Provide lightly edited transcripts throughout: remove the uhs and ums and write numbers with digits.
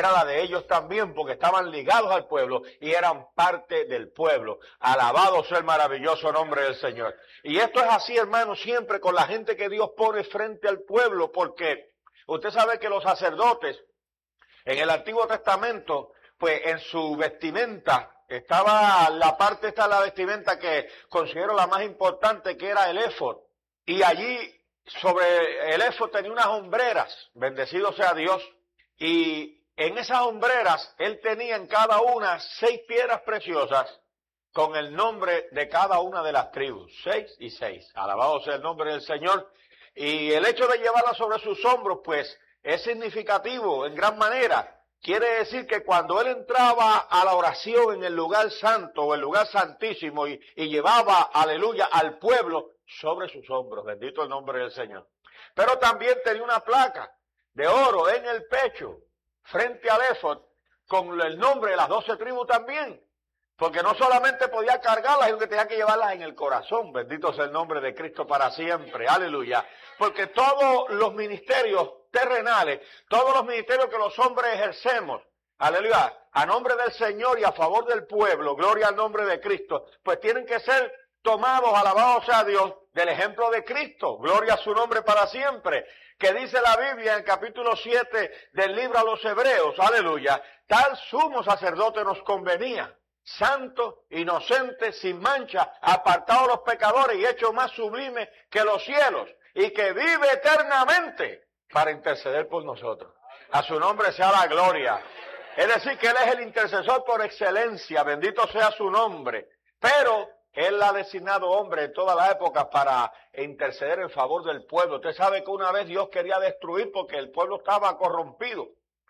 era la de ellos también, porque estaban ligados al pueblo y eran parte del pueblo. Alabado sea el maravilloso nombre del Señor. Y esto es así, hermano, siempre con la gente que Dios pone frente al pueblo, porque usted sabe que los sacerdotes en el Antiguo Testamento, pues en su vestimenta estaba la parte esta de la vestimenta que considero la más importante, que era el éfod. Y allí sobre el éfod tenía unas hombreras, bendecido sea Dios, y en esas hombreras él tenía en cada una 6 piedras preciosas con el nombre de cada una de las tribus, 6 y 6. Alabado sea el nombre del Señor. Y el hecho de llevarlas sobre sus hombros, pues, es significativo en gran manera. Quiere decir que cuando él entraba a la oración en el lugar santo o el lugar santísimo y llevaba, aleluya, al pueblo sobre sus hombros, bendito el nombre del Señor. Pero también tenía una placa de oro en el pecho, frente al éfod, con el nombre de las 12 tribus también. Porque no solamente podía cargarlas, sino que tenía que llevarlas en el corazón. Bendito sea el nombre de Cristo para siempre. Aleluya. Porque todos los ministerios terrenales, todos los ministerios que los hombres ejercemos, aleluya, a nombre del Señor y a favor del pueblo, gloria al nombre de Cristo, pues tienen que ser tomados, alabado sea Dios, del ejemplo de Cristo. Gloria a su nombre para siempre. Que dice la Biblia en el capítulo 7 del libro a los Hebreos, aleluya, tal sumo sacerdote nos convenía, santo, inocente, sin mancha, apartado de los pecadores y hecho más sublime que los cielos, y que vive eternamente para interceder por nosotros. A su nombre sea la gloria. Es decir, que Él es el intercesor por excelencia, bendito sea su nombre. Pero Él ha designado hombre en toda la época para interceder en favor del pueblo. Usted sabe que una vez Dios quería destruir porque el pueblo estaba corrompido.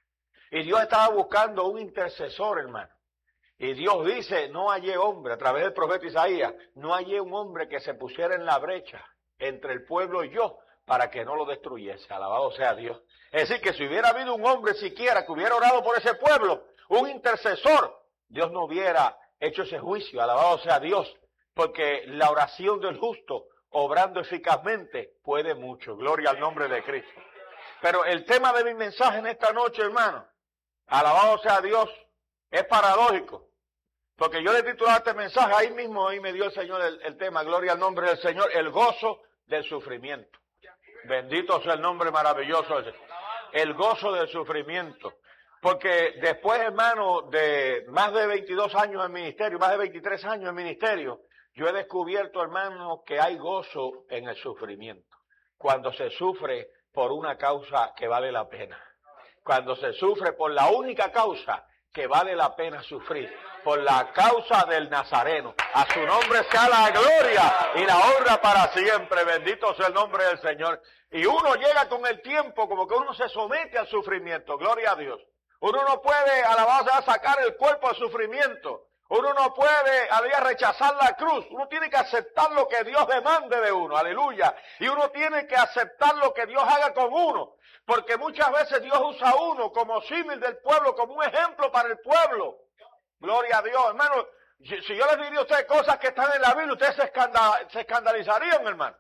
Y Dios estaba buscando un intercesor, hermano. Y Dios dice, no hallé hombre, a través del profeta Isaías, no hallé un hombre que se pusiera en la brecha entre el pueblo y yo, para que no lo destruyese. Alabado sea Dios. Es decir, que si hubiera habido un hombre siquiera que hubiera orado por ese pueblo, un intercesor, Dios no hubiera hecho ese juicio. Alabado sea Dios. Porque la oración del justo, obrando eficazmente, puede mucho. Gloria al nombre de Cristo. Pero el tema de mi mensaje en esta noche, hermano, alabado sea Dios, es paradójico. Porque yo le he titulado este mensaje, ahí mismo, ahí me dio el Señor el tema, gloria al nombre del Señor, el gozo del sufrimiento. Bendito sea el nombre maravilloso del Señor. El gozo del sufrimiento. Porque después, hermano, de más de 22 años en ministerio, más de 23 años en ministerio, yo he descubierto, hermano, que hay gozo en el sufrimiento. Cuando se sufre por una causa que vale la pena. Cuando se sufre por la única causa que vale la pena sufrir, por la causa del Nazareno. A su nombre sea la gloria y la honra para siempre. Bendito sea el nombre del Señor. Y uno llega con el tiempo como que uno se somete al sufrimiento. Gloria a Dios. Uno no puede, alabarse, sacar el cuerpo al sufrimiento. Uno no puede, aleluya, rechazar la cruz. Uno tiene que aceptar lo que Dios demande de uno. Aleluya. Y uno tiene que aceptar lo que Dios haga con uno. Porque muchas veces Dios usa a uno como símil del pueblo, como un ejemplo para el pueblo. Gloria a Dios, hermano. Si yo les diría a ustedes cosas que están en la Biblia, ustedes se escandalizarían, hermano.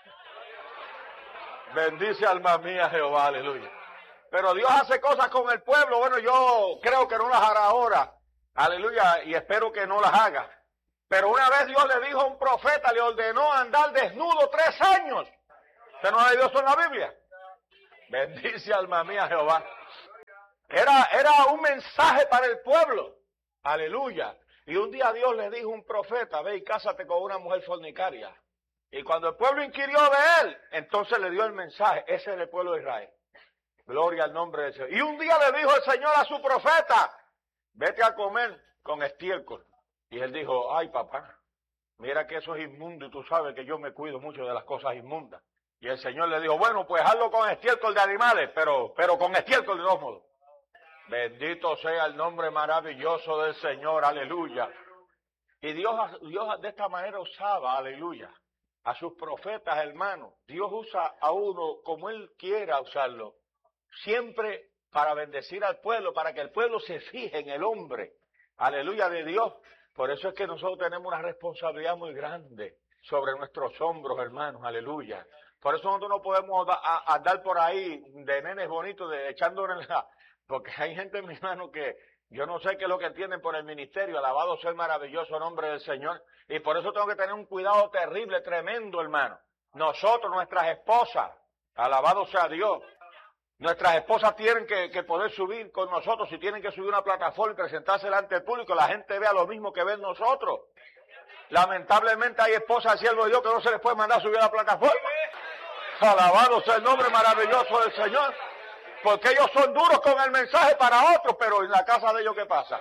Bendice alma mía Jehová, aleluya. Pero Dios hace cosas con el pueblo. Bueno, yo creo que no las hará ahora. Aleluya, y espero que no las haga. Pero una vez Dios le dijo a un profeta, le ordenó andar desnudo 3 años. ¿Usted no ha leído eso en la Biblia? Bendice alma mía Jehová. Era un mensaje para el pueblo. Aleluya. Y un día Dios le dijo a un profeta, ve y cásate con una mujer fornicaria. Y cuando el pueblo inquirió de él, entonces le dio el mensaje. Ese es el pueblo de Israel. Gloria al nombre del Señor. Y un día le dijo el Señor a su profeta, vete a comer con estiércol. Y él dijo, ay papá, mira que eso es inmundo y tú sabes que yo me cuido mucho de las cosas inmundas. Y el Señor le dijo, bueno, pues hazlo con estiércol de animales, pero con estiércol de todos modos. Bendito sea el nombre maravilloso del Señor, aleluya. Y Dios de esta manera usaba, aleluya, a sus profetas, hermanos. Dios usa a uno como Él quiera usarlo. Siempre para bendecir al pueblo, para que el pueblo se fije en el hombre. Aleluya de Dios. Por eso es que nosotros tenemos una responsabilidad muy grande sobre nuestros hombros, hermanos. Aleluya. Por eso nosotros no podemos andar por ahí de nenes bonitos, echándonos porque hay gente, mi hermano, que yo no sé qué es lo que entienden por el ministerio. Alabado sea el maravilloso nombre del Señor. Y por eso tengo que tener un cuidado terrible, tremendo, hermano. Nosotros, nuestras esposas, alabado sea Dios. Nuestras esposas tienen que poder subir con nosotros. Si tienen que subir una plataforma y presentarse delante del público, la gente vea lo mismo que ven nosotros. Lamentablemente hay esposas, siervos de Dios, que no se les puede mandar a subir a la plataforma. Alabado sea el nombre maravilloso del Señor. Porque ellos son duros con el mensaje para otros, pero en la casa de ellos, ¿qué pasa?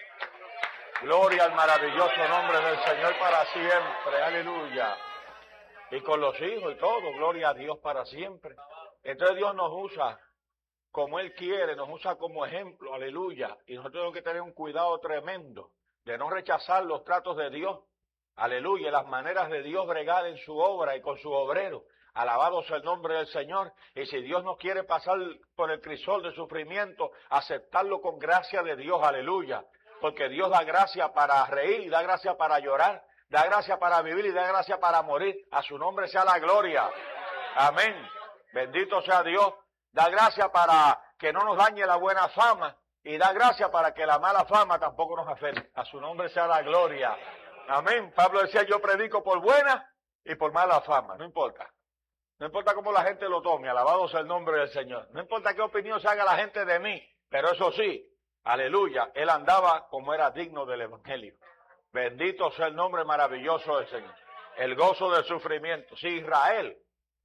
Gloria al maravilloso nombre del Señor para siempre. Aleluya. Y con los hijos y todo, gloria a Dios para siempre. Entonces Dios nos usa como Él quiere, nos usa como ejemplo, aleluya. Y nosotros tenemos que tener un cuidado tremendo de no rechazar los tratos de Dios, aleluya, las maneras de Dios bregar en su obra y con su obrero. Alabado sea el nombre del Señor. Y si Dios nos quiere pasar por el crisol de sufrimiento, aceptarlo con gracia de Dios, aleluya. Porque Dios da gracia para reír y da gracia para llorar, da gracia para vivir y da gracia para morir. A su nombre sea la gloria. Amén. Bendito sea Dios. Da gracia para que no nos dañe la buena fama y da gracia para que la mala fama tampoco nos afecte. A su nombre sea la gloria. Amén. Pablo decía, yo predico por buena y por mala fama. No importa. No importa cómo la gente lo tome, alabado sea el nombre del Señor. No importa qué opinión se haga la gente de mí, pero eso sí, aleluya, él andaba como era digno del Evangelio. Bendito sea el nombre maravilloso del Señor. El gozo del sufrimiento. Si Israel,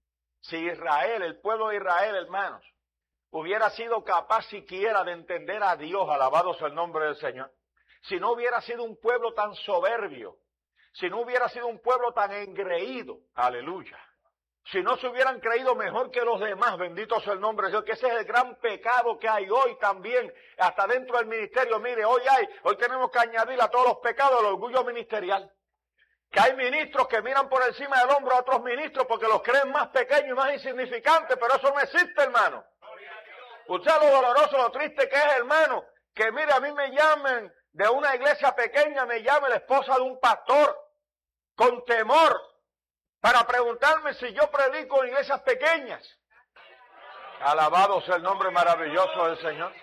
el pueblo de Israel, hermanos, hubiera sido capaz siquiera de entender a Dios, alabado sea el nombre del Señor, si no hubiera sido un pueblo tan soberbio, si no hubiera sido un pueblo tan engreído, aleluya, si no se hubieran creído mejor que los demás, bendito sea el nombre de Dios, que ese es el gran pecado que hay hoy también, hasta dentro del ministerio. Mire, hoy tenemos que añadir a todos los pecados el orgullo ministerial. Que hay ministros que miran por encima del hombro a otros ministros porque los creen más pequeños y más insignificantes, pero eso no existe, hermano. Usted sabe lo doloroso, lo triste que es, hermano, que mire, a mí me llamen de una iglesia pequeña, me llame la esposa de un pastor, con temor, para preguntarme si yo predico en iglesias pequeñas. Alabado sea el nombre maravilloso del Señor.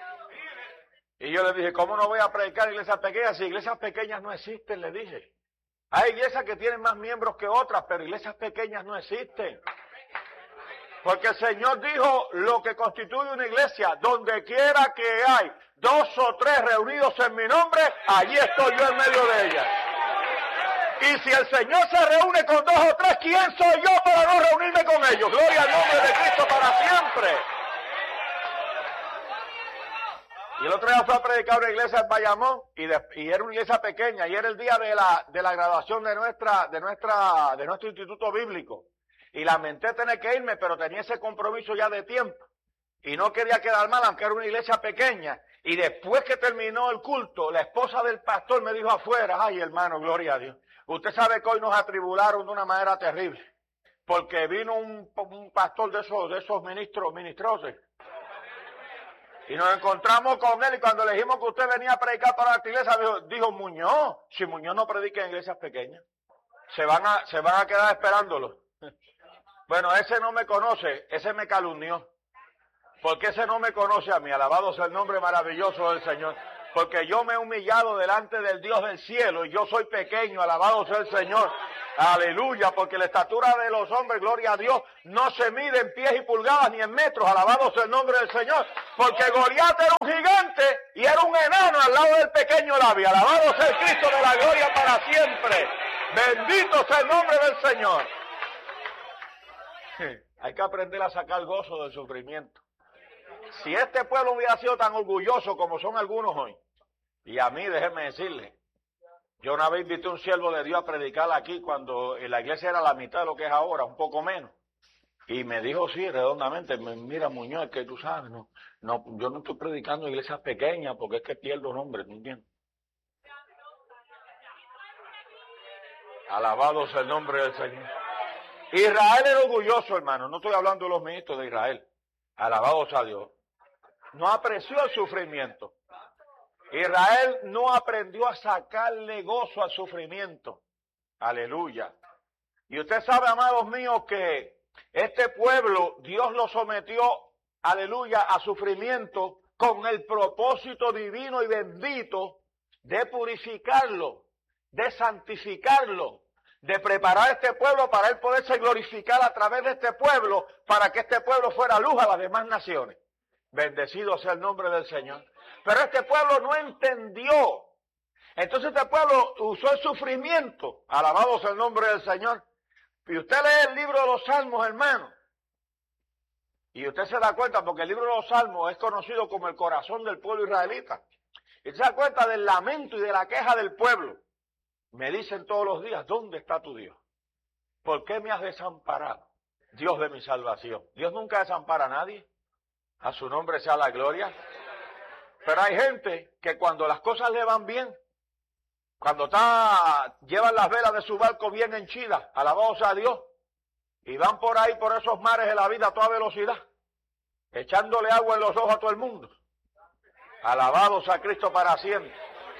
Y yo le dije, ¿cómo no voy a predicar en iglesias pequeñas si iglesias pequeñas no existen? Le dije. Hay iglesias que tienen más miembros que otras, pero iglesias pequeñas no existen. Porque el Señor dijo lo que constituye una iglesia, donde quiera que hay 2 o 3 reunidos en mi nombre, allí estoy yo en medio de ellas. Y si el Señor se reúne con 2 o 3, ¿quién soy yo para no reunirme con ellos? Gloria al nombre de Cristo para siempre. Y el otro día fue a predicar una iglesia en Bayamón y era una iglesia pequeña y era el día de la graduación de nuestro instituto bíblico. Y lamenté tener que irme, pero tenía ese compromiso ya de tiempo. Y no quería quedar mal, aunque era una iglesia pequeña. Y después que terminó el culto, la esposa del pastor me dijo afuera, ay hermano, gloria a Dios. Usted sabe que hoy nos atribularon de una manera terrible. Porque vino un pastor de esos ministros. Y nos encontramos con él y cuando le dijimos que usted venía a predicar para la iglesia, dijo Muñoz, si Muñoz no predica en iglesias pequeñas, se van a quedar esperándolo. Bueno, ese no me conoce, ese me calumnió. Porque ese no me conoce a mí, alabado sea el nombre maravilloso del Señor. Porque yo me he humillado delante del Dios del cielo y yo soy pequeño, alabado sea el Señor. Aleluya, porque la estatura de los hombres, gloria a Dios, no se mide en pies y pulgadas ni en metros, alabado sea el nombre del Señor. Porque Goliat era un gigante y era un enano al lado del pequeño David. Alabado sea el Cristo de la gloria para siempre. Bendito sea el nombre del Señor. Hay que aprender a sacar gozo del sufrimiento. Si este pueblo hubiera sido tan orgulloso como son algunos hoy, y a mí, déjeme decirle, yo una vez invité a un siervo de Dios a predicar aquí cuando la iglesia era la mitad de lo que es ahora, un poco menos. Y me dijo, sí, redondamente, mira Muñoz, es que tú sabes, yo no estoy predicando en iglesias pequeñas porque es que pierdo nombres, ¿no entiendes? Alabado sea el nombre del Señor. Israel era orgulloso, hermano, no estoy hablando de los ministros de Israel. Alabado sea Dios. No apreció el sufrimiento. Israel no aprendió a sacarle gozo al sufrimiento. Aleluya. Y usted sabe, amados míos, que Este pueblo, Dios lo sometió, aleluya, a sufrimiento con el propósito divino y bendito de purificarlo, de santificarlo, de preparar este pueblo para él poderse glorificar a través de este pueblo, para que este pueblo fuera luz a las demás naciones. Bendecido sea el nombre del Señor. Pero este pueblo no entendió. Entonces este pueblo usó el sufrimiento. Alabado sea el nombre del Señor. Y usted lee el libro de los Salmos, hermano. Y usted se da cuenta, porque el libro de los Salmos es conocido como el corazón del pueblo israelita. Y se da cuenta del lamento y de la queja del pueblo. Me dicen todos los días, ¿dónde está tu Dios? ¿Por qué me has desamparado? Dios de mi salvación. Dios nunca desampara a nadie. A su nombre sea la gloria. Pero hay gente que cuando las cosas le van bien, cuando llevan las velas de su barco bien henchidas, alabado sea Dios, y van por ahí, por esos mares de la vida a toda velocidad, echándole agua en los ojos a todo el mundo. Alabado sea Cristo para siempre.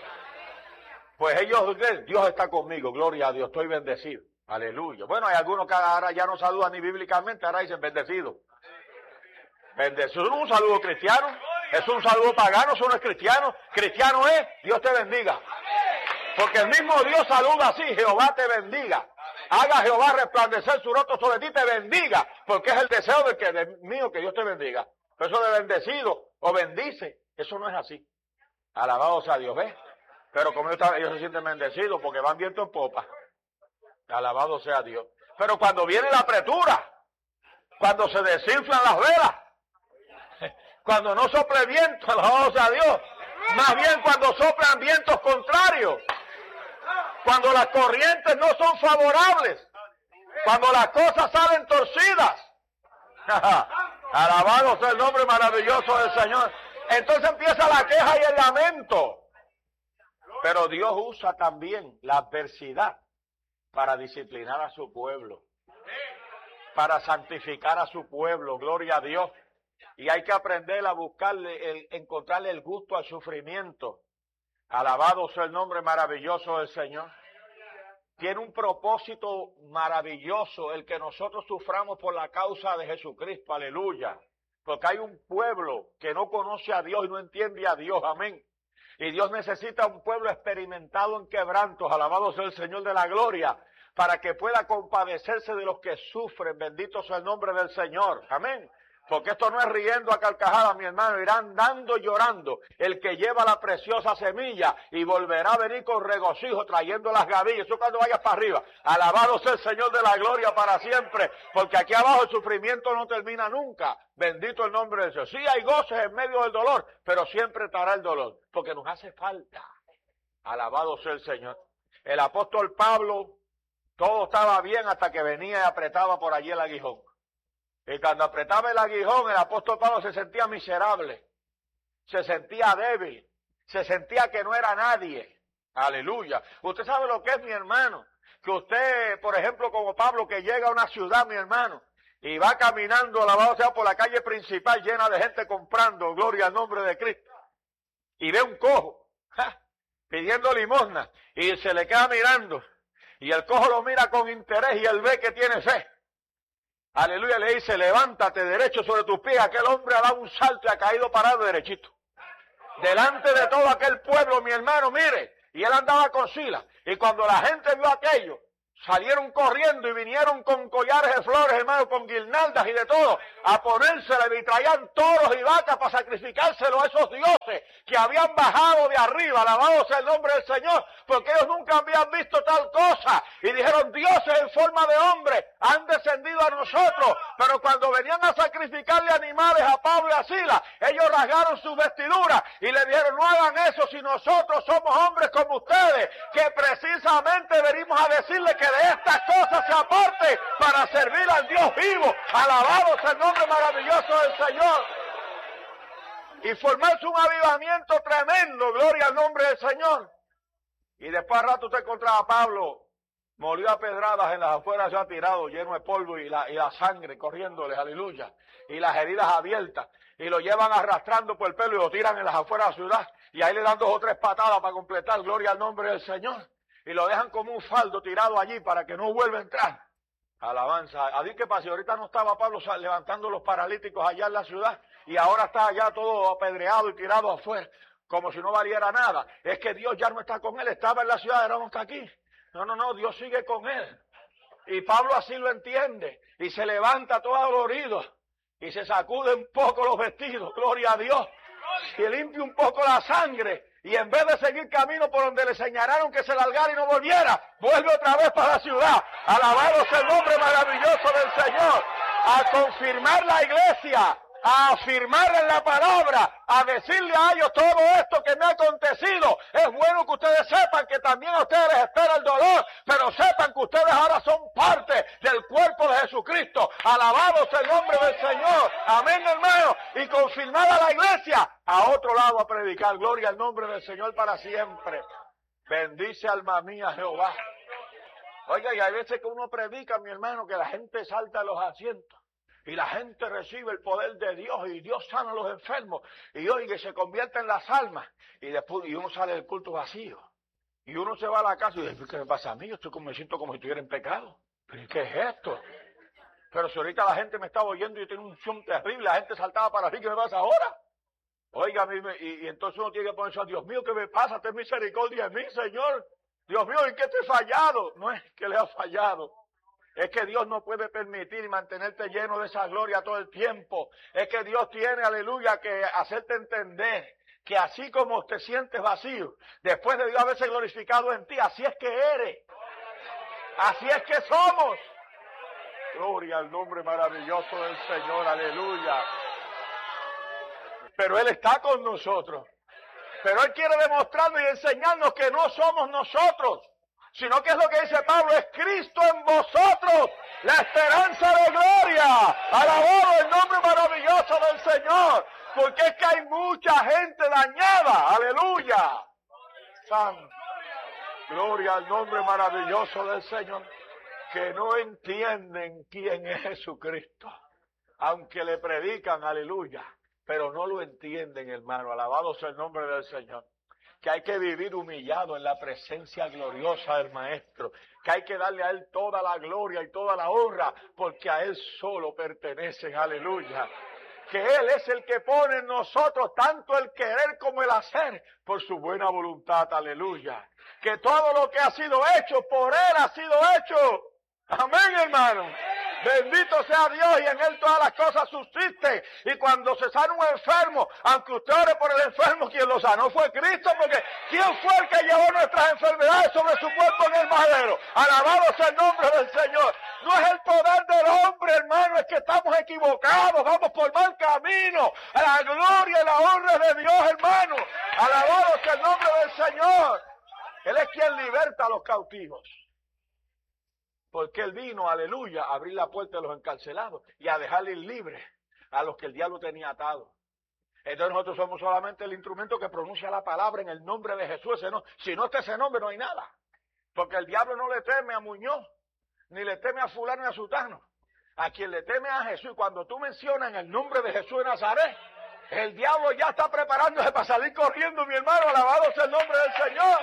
Pues ellos, Dios está conmigo, gloria a Dios, estoy bendecido. Aleluya. Bueno, hay algunos que ahora ya no saludan ni bíblicamente, ahora dicen bendecido. Bendecido no es un saludo cristiano, es un saludo pagano, eso no es cristiano. Cristiano es, Dios te bendiga. Porque el mismo Dios saluda así, Jehová te bendiga. Haga Jehová resplandecer su rostro sobre ti, te bendiga. Porque es el deseo mío que Dios te bendiga. Pero eso de bendecido o bendice, eso no es así. Alabado sea Dios, ¿ves? Pero como ellos se sienten bendecidos porque van viento en popa. Alabado sea Dios. Pero cuando viene la apretura, cuando se desinflan las velas, cuando no sople viento, alabado sea Dios, más bien cuando soplan vientos contrarios, cuando las corrientes no son favorables, cuando las cosas salen torcidas, alabado sea el nombre maravilloso del Señor, entonces empieza la queja y el lamento. Pero Dios usa también la adversidad para disciplinar a su pueblo, para santificar a su pueblo, gloria a Dios. Y hay que aprender a encontrarle el gusto al sufrimiento. Alabado sea el nombre maravilloso del Señor. Tiene un propósito maravilloso el que nosotros suframos por la causa de Jesucristo, aleluya. Porque hay un pueblo que no conoce a Dios y no entiende a Dios, amén. Y Dios necesita un pueblo experimentado en quebrantos, alabado sea el Señor de la gloria, para que pueda compadecerse de los que sufren, bendito sea el nombre del Señor, amén. Porque esto no es riendo a carcajadas, mi hermano, irá andando y llorando el que lleva la preciosa semilla y volverá a venir con regocijo trayendo las gavillas. Eso cuando vayas para arriba. Alabado sea el Señor de la gloria para siempre, porque aquí abajo el sufrimiento no termina nunca. Bendito el nombre de Dios. Sí hay goces en medio del dolor, pero siempre estará el dolor, porque nos hace falta. Alabado sea el Señor. El apóstol Pablo, todo estaba bien hasta que venía y apretaba por allí el aguijón. Y cuando apretaba el aguijón, el apóstol Pablo se sentía miserable, se sentía débil, se sentía que no era nadie. Aleluya. Usted sabe lo que es, mi hermano, que usted, por ejemplo, como Pablo, que llega a una ciudad, mi hermano, y va caminando, alabado sea, por la calle principal llena de gente comprando, gloria al nombre de Cristo, y ve un cojo, pidiendo limosna, y se le queda mirando, y el cojo lo mira con interés, y él ve que tiene fe. Aleluya, le dice, levántate derecho sobre tus pies. Aquel hombre ha dado un salto y ha caído parado derechito. Delante de todo aquel pueblo, mi hermano, mire, y él andaba con Silas. Y cuando la gente vio aquello, salieron corriendo y vinieron con collares de flores, hermano, con guirnaldas y de todo, a ponérsela, y traían toros y vacas para sacrificárselo a esos dioses que habían bajado de arriba, alabado sea el nombre del Señor, porque ellos nunca habían visto tal cosa, y dijeron, dioses en forma de hombre han descendido a nosotros, pero cuando venían a sacrificarle animales a Pablo y a Silas, ellos rasgaron sus vestiduras, y le dijeron, no hagan eso si nosotros somos hombres como ustedes, que precisamente venimos a decirle que de estas cosas se aparte para servir al Dios vivo. Alabado sea el nombre maravilloso del Señor. Y formarse un avivamiento tremendo, gloria al nombre del Señor. Y después al rato usted encontraba a Pablo, molió a pedradas en las afueras, ya tirado, lleno de polvo y la sangre corriéndole, aleluya. Y las heridas abiertas. Y lo llevan arrastrando por el pelo y lo tiran en las afueras de la ciudad. Y ahí le dan 2 o 3 patadas para completar, gloria al nombre del Señor. Y lo dejan como un faldo tirado allí para que no vuelva a entrar. Alabanza. Así que pasa, ahorita no estaba Pablo levantando los paralíticos allá en la ciudad y ahora está allá todo apedreado y tirado afuera, como si no valiera nada. Es que Dios ya no está con él, estaba en la ciudad, ahora no está aquí. No, Dios sigue con él. Y Pablo así lo entiende y se levanta todo dolorido y se sacude un poco los vestidos, gloria a Dios, y limpia un poco la sangre. Y en vez de seguir camino por donde le señalaron que se largara y no volviera, vuelve otra vez para la ciudad. Alabado sea el nombre maravilloso del Señor. A confirmar la iglesia, a afirmar en la palabra, a decirle a ellos todo esto que me ha acontecido. Es bueno que ustedes sepan que también a ustedes les espera el dolor, pero sepan que ustedes ahora son parte del cuerpo de Jesucristo. Alabado sea el nombre del Señor. Amén, hermano. Y confirmada la iglesia, a otro lado a predicar. Gloria al nombre del Señor para siempre. Bendice alma mía Jehová. Oiga, y hay veces que uno predica, mi hermano, que la gente salta de los asientos. Y la gente recibe el poder de Dios y Dios sana a los enfermos. Y oiga, se convierte en las almas. Y después uno sale del culto vacío. Y uno se va a la casa y dice, ¿qué me pasa a mí? Yo me siento como si estuviera en pecado. ¿Pero qué es esto? Pero si ahorita la gente me estaba oyendo y yo tengo un unción terrible, la gente saltaba para mí, ¿qué me pasa ahora? Oiga, y entonces uno tiene que ponerse, Dios mío, ¿qué me pasa? Ten misericordia de mí, Señor. Dios mío, ¿en qué te he fallado? No es que le ha fallado. Es que Dios no puede permitir y mantenerte lleno de esa gloria todo el tiempo. Es que Dios tiene, aleluya, que hacerte entender que así como te sientes vacío, después de Dios haberse glorificado en ti, así es que eres. Así es que somos. Gloria al nombre maravilloso del Señor, aleluya. Pero Él está con nosotros. Pero Él quiere demostrarnos y enseñarnos que no somos nosotros, sino que es lo que dice Pablo, es Cristo en vosotros, la esperanza de gloria. Alabado el nombre maravilloso del Señor, porque es que hay mucha gente dañada, aleluya. Santo, gloria al nombre maravilloso del Señor, que no entienden quién es Jesucristo, aunque le predican, aleluya, pero no lo entienden, hermano. Alabado sea el nombre del Señor. Que hay que vivir humillado en la presencia gloriosa del Maestro, que hay que darle a Él toda la gloria y toda la honra, porque a Él solo pertenecen, aleluya. Que Él es el que pone en nosotros tanto el querer como el hacer, por su buena voluntad, aleluya. Que todo lo que ha sido hecho, por Él ha sido hecho. Amén, hermano. Bendito sea Dios, y en Él todas las cosas subsisten. Y cuando se sana un enfermo, aunque usted ore por el enfermo, quien lo sanó fue Cristo, porque ¿quién fue el que llevó nuestras enfermedades sobre su cuerpo en el madero? Alabado sea el nombre del Señor. No es el poder del hombre, hermano, es que estamos equivocados, vamos por mal camino. La gloria y la honra de Dios, hermano. Alabado sea el nombre del Señor. Él es quien liberta a los cautivos. Porque Él vino, aleluya, a abrir la puerta de los encarcelados y a dejarles libres a los que el diablo tenía atados. Entonces nosotros somos solamente el instrumento que pronuncia la palabra en el nombre de Jesús. Si no está ese nombre, no hay nada. Porque el diablo no le teme a Muñoz, ni le teme a fulano ni a sutano. A quien le teme a Jesús. Y cuando tú mencionas en el nombre de Jesús de Nazaret, el diablo ya está preparándose para salir corriendo, mi hermano. Alabado sea el nombre del Señor.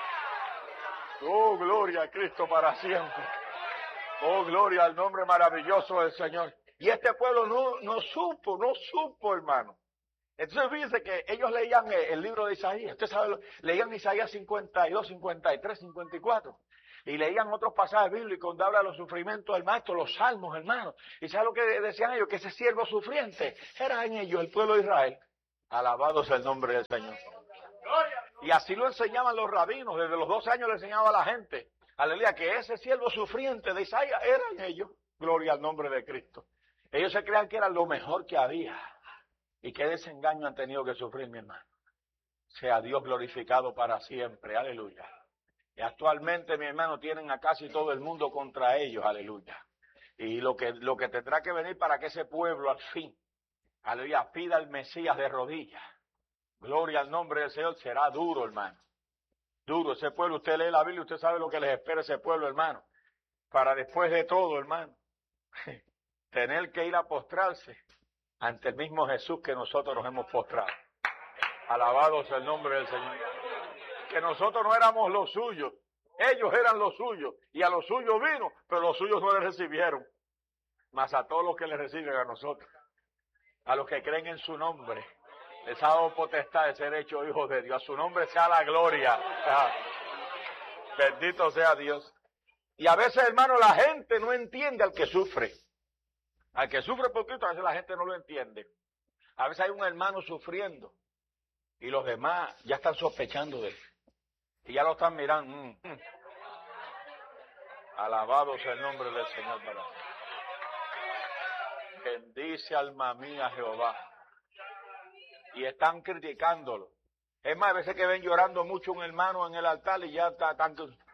Oh, gloria a Cristo para siempre. Oh, gloria al nombre maravilloso del Señor. Y este pueblo no supo, hermano. Entonces fíjense que ellos leían el libro de Isaías. Usted sabe, leían Isaías 52, 53, 54. Y leían otros pasajes bíblicos donde habla de los sufrimientos del Maestro, los salmos, hermano. ¿Y sabe lo que decían ellos? Que ese siervo sufriente era en ellos el pueblo de Israel. Alabado sea el nombre del Señor. Y así lo enseñaban los rabinos. Desde los 12 años le enseñaba a la gente. Aleluya, que ese siervo sufriente de Isaías eran ellos. Gloria al nombre de Cristo. Ellos se creían que era lo mejor que había. Y qué desengaño han tenido que sufrir, mi hermano. Sea Dios glorificado para siempre. Aleluya. Y actualmente, mi hermano, tienen a casi todo el mundo contra ellos. Aleluya. Y lo que tendrá que venir para que ese pueblo al fin, aleluya, pida al Mesías de rodillas. Gloria al nombre del Señor. Será duro, hermano. Duro ese pueblo. Usted lee la Biblia, usted sabe lo que les espera ese pueblo, hermano. Para después de todo, hermano, tener que ir a postrarse ante el mismo Jesús que nosotros nos hemos postrado. Alabado sea el nombre del Señor. Que nosotros no éramos los suyos, Ellos eran los suyos y a los suyos vino, pero los suyos no le recibieron. Mas a todos los que le reciben, a nosotros, a los que creen en su nombre, les ha dado potestad de ser hechos hijos de Dios. A su nombre sea la gloria. Bendito sea Dios. Y a veces, hermano, la gente no entiende al que sufre. Al que sufre por Cristo, a veces la gente no lo entiende. A veces hay un hermano sufriendo y los demás ya están sospechando de él. Y ya lo están mirando. Alabado sea el nombre del Señor para siempre. Bendice alma mía Jehová. Y están criticándolo. Es más, a veces que ven llorando mucho un hermano en el altar y ya están...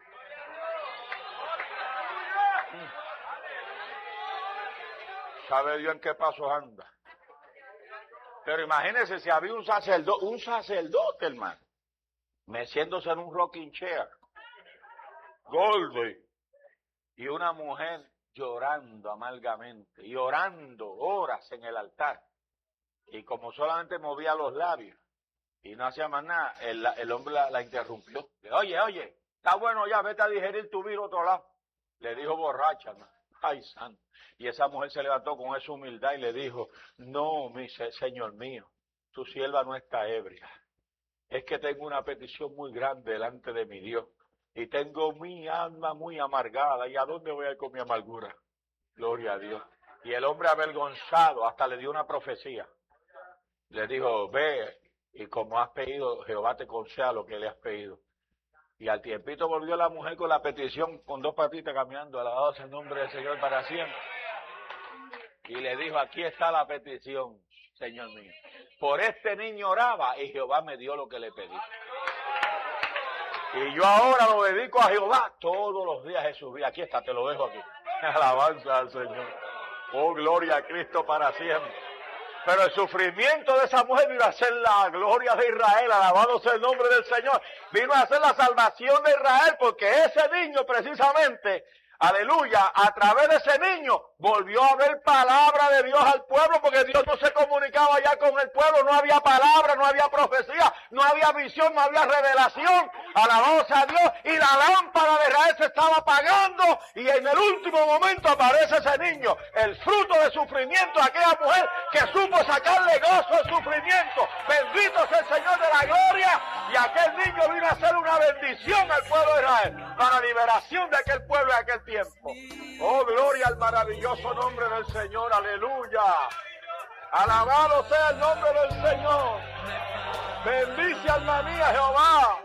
Sabe Dios en qué pasos anda. Pero imagínense si había un sacerdote, hermano, meciéndose en un rocking chair, gordo, y una mujer llorando amargamente, y orando horas en el altar. Y como solamente movía los labios y no hacía más nada, el hombre la interrumpió. Oye, está bueno ya, vete a digerir tu vino a otro lado. Le dijo borracha, ¿no? Ay, santo. Y esa mujer se levantó con esa humildad y le dijo, no, Señor mío, tu sierva no está ebria. Es que tengo una petición muy grande delante de mi Dios. Y tengo mi alma muy amargada. ¿Y a dónde voy a ir con mi amargura? Gloria a Dios. Y el hombre avergonzado hasta le dio una profecía. Le dijo, ve, y como has pedido, Jehová te conceda lo que le has pedido. Y al tiempito volvió la mujer con la petición, con dos patitas caminando, alabado sea el nombre del Señor para siempre. Y le dijo, aquí está la petición, Señor mío. Por este niño oraba y Jehová me dio lo que le pedí. Y yo ahora lo dedico a Jehová todos los días de su vida. Aquí está, te lo dejo aquí. Alabanza al Señor. Oh, gloria a Cristo para siempre. Pero el sufrimiento de esa mujer vino a ser la gloria de Israel, alabado sea el nombre del Señor. Vino a ser la salvación de Israel, porque ese niño precisamente, aleluya, a través de ese niño volvió a haber palabra de Dios al pueblo, porque Dios no se comunicaba ya con el pueblo, no había palabra, no había profecía, no había visión, no había revelación, alabado sea Dios, y la lámpara de Israel se estaba apagando, y en el último momento aparece ese niño, el fruto de sufrimiento de aquella mujer que supo sacarle gozo al sufrimiento. Bendito sea el Señor de la gloria, y aquel niño vino a ser una bendición al pueblo de Israel, para liberación de aquel pueblo en aquel tiempo. Oh, gloria al maravilloso nombre del Señor, aleluya. Alabado sea el nombre del Señor. Bendice alma mía Jehová.